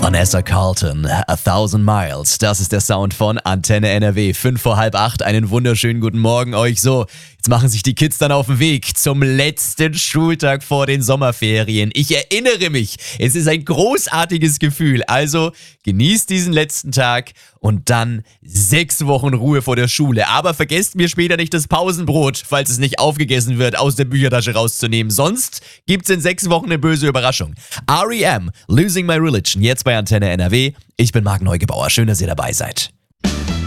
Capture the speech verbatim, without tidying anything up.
Vanessa Carlton, A Thousand Miles, das ist der Sound von Antenne N R W. Fünf vor halb acht, einen wunderschönen guten Morgen euch. So, jetzt machen sich die Kids dann auf den Weg zum letzten Schultag vor den Sommerferien. Ich erinnere mich, es ist ein großartiges Gefühl. Also genießt diesen letzten Tag und dann sechs Wochen Ruhe vor der Schule. Aber vergesst mir später nicht das Pausenbrot, falls es nicht aufgegessen wird, aus der Büchertasche rauszunehmen. Sonst gibt's in sechs Wochen eine böse Überraschung. R E M, Losing My Religion, jetzt bei Antenne N R W. Ich bin Marc Neugebauer. Schön, dass ihr dabei seid.